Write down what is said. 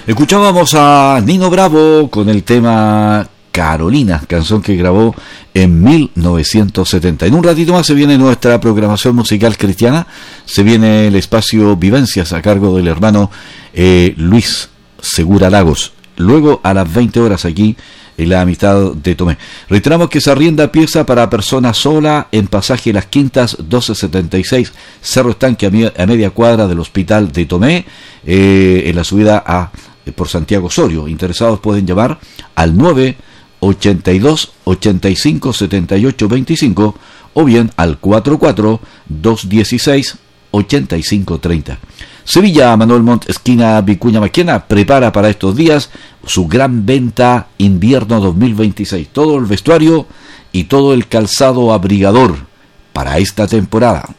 Escuchábamos a Nino Bravo con el tema Carolina, canción que grabó en 1970. En un ratito más se viene nuestra programación musical cristiana, se viene el espacio Vivencias a cargo del hermano Luis Segura Lagos. Luego a las 20 horas aquí en la Amistad de Tomé. Reiteramos que se arrienda pieza para persona sola en pasaje Las Quintas 1276, Cerro Estanque a media cuadra del Hospital de Tomé, en la subida por Santiago Osorio. Interesados pueden llamar al 982 85 78 25 o bien al 44 216 85 30. Sevilla, Manuel Montt, esquina Vicuña Maquena, prepara para estos días su gran venta invierno 2026. Todo el vestuario y todo el calzado abrigador para esta temporada.